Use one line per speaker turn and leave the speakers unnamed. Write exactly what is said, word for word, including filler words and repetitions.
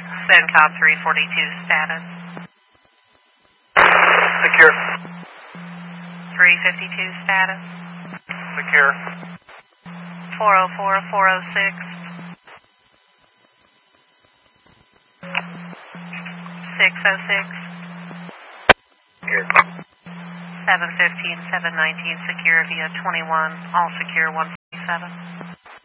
CENTCOM three forty-two status.
Secure.
three fifty-two status.
Secure.
four oh four, four oh six. six oh six.
Secure.
seven fifteen, seven nineteen secure via twenty-one, all secure one forty-seven.